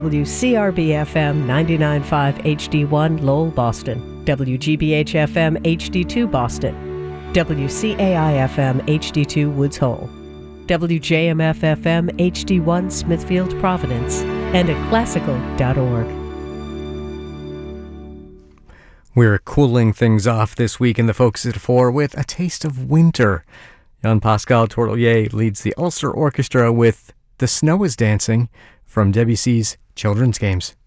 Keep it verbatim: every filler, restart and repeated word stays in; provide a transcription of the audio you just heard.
W C R B F M ninety-nine point five H D one Lowell, Boston. W G B H F M H D two Boston. W C A I F M H D two Woods Hole. W J M F F M H D one Smithfield, Providence. And at classical dot org. We're cooling things off this week in the Focus at Four with a taste of winter. Jean-Pascal Tourtellier leads the Ulster Orchestra with The Snow is Dancing from Debussy's Children's Games.